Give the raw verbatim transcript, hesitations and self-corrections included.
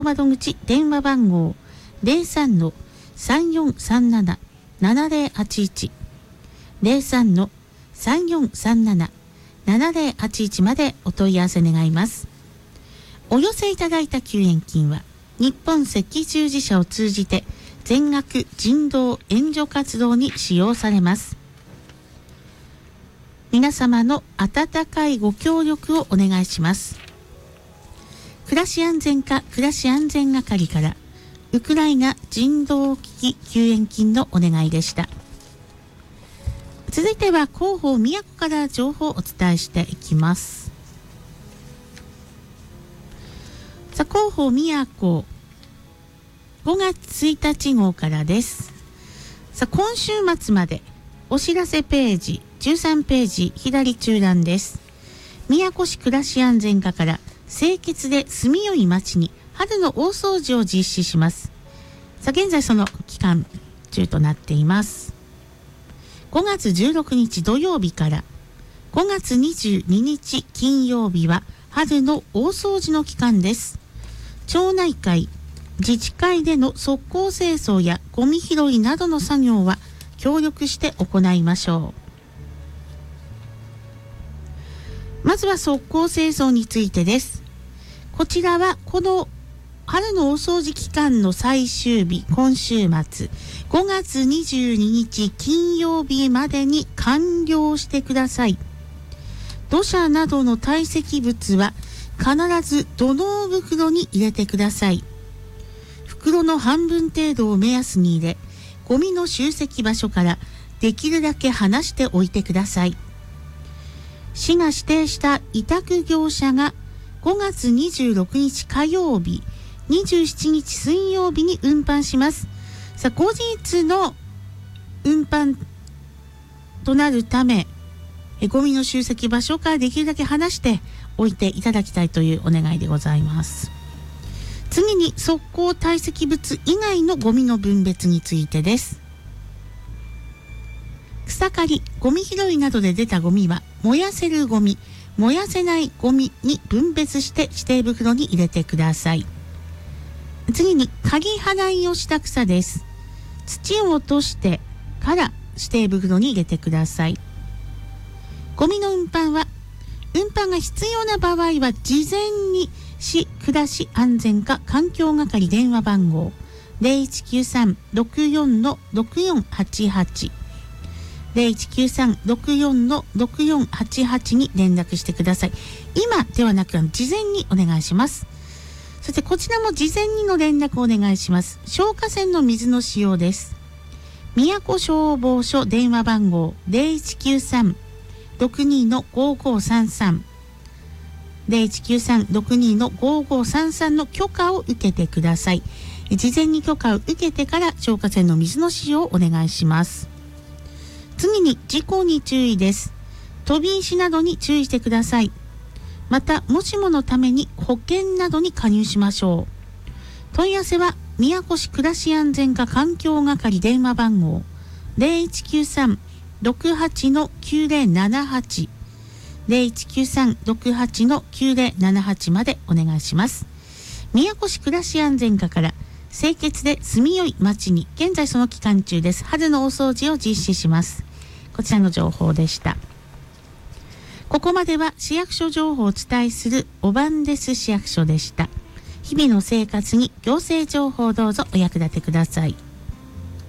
窓口電話番号 ゼロさんのさんよんさんなな ななゼロはちいち ゼロさんのさんよんさんなな ななゼロはちいちまでお問い合わせ願います。お寄せいただいた救援金は日本赤十字社を通じて全額人道援助活動に使用されます。皆様の温かいご協力をお願いします。暮らし安全課暮らし安全係からウクライナ人道危機救援金のお願いでした。続いては広報宮古から情報をお伝えしていきます。さあ、広報宮古ごがつついたち号からです。さあ、今週末までお知らせページじゅうさんページ左中段です。宮古市暮らし安全課から清潔で住みよい街に春の大掃除を実施します。さあ、現在その期間中となっています。ごがつじゅうろくにち土曜日からごがつにじゅうににち金曜日は春の大掃除の期間です。町内会、自治会での側溝清掃やゴミ拾いなどの作業は協力して行いましょう。まずは側溝清掃についてです。こちらはこの春の大掃除期間の最終日、今週末ごがつにじゅうににち金曜日までに完了してください。土砂などの堆積物は必ず土のう袋に入れてください。袋の半分程度を目安に入れ、ゴミの集積場所からできるだけ離しておいてください。市が指定した委託業者がごがつにじゅうろくにち火曜日、にじゅうしちにち水曜日に運搬します。さあ、後日の運搬となるため、えゴミの集積場所からできるだけ離しておいていただきたいというお願いでございます。次に側溝堆積物以外のゴミの分別についてです。草刈り、ゴミ拾いなどで出たゴミは燃やせるゴミ、燃やせないゴミに分別して指定袋に入れてください。次に鍵払いをした草です。土を落としてから指定袋に入れてください。ゴミの運搬は運搬が必要な場合は事前に市暮らし安全課環境係電話番号 ゼロいちきゅうさん ろくよん ろくよんはちはち ゼロいちきゅうさん ろくよん ろくよんはちはちに連絡してください。今ではなく事前にお願いします。そしてこちらも事前にの連絡をお願いします。消火栓の水の使用です。宮古消防署電話番号 ゼロいちきゅうさん ろくにのごごさんさん ゼロいちきゅうさん ろくにのごごさんさんの許可を受けてください。事前に許可を受けてから消火栓の水の使用をお願いします。次に事故に注意です。飛び石などに注意してください。またもしものために保険などに加入しましょう。問い合わせは宮古市暮らし安全課環境係電話番号 ゼロいちきゅうさん ろくはちのきゅうゼロななはち ゼロいちきゅうさん ろくはちのきゅうゼロななはちまでお願いします。宮古市暮らし安全課から清潔で住みよい街に現在その期間中です。春の大掃除を実施します。こちらの情報でした。ここまでは市役所情報をお伝えするおばんです市役所でした。日々の生活に行政情報をどうぞお役立てください。